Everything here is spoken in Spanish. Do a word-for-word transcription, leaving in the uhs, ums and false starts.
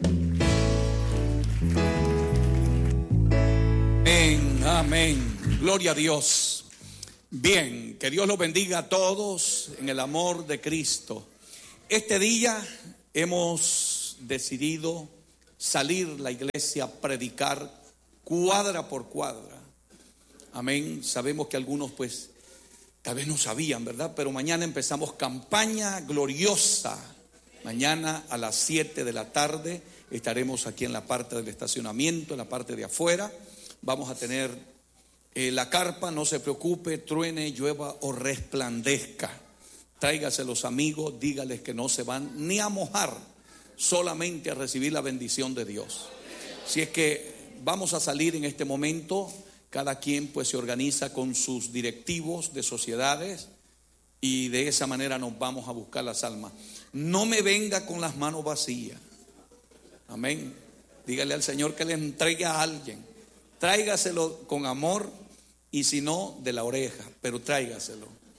Amén, amén. Gloria a Dios. Bien, que Dios los bendiga a todos en el amor de Cristo. Este día hemos decidido salir la iglesia a predicar cuadra por cuadra. Amén. Sabemos que algunos pues tal vez no sabían, ¿verdad? Pero mañana empezamos campaña gloriosa. Mañana a las siete de la tarde estaremos aquí en la parte del estacionamiento, en la parte de afuera. Vamos a tener eh, la carpa, no se preocupe, truene, llueva o resplandezca. Tráigase los amigos, dígales que no se van ni a mojar, solamente a recibir la bendición de Dios. Si es que vamos a salir en este momento, cada quien pues se organiza con sus directivos de sociedades y de esa manera nos vamos a buscar las almas. No me venga con las manos vacías. Amén. Dígale al Señor que le entregue a alguien. Tráigaselo con amor y si no, de la oreja, pero tráigaselo.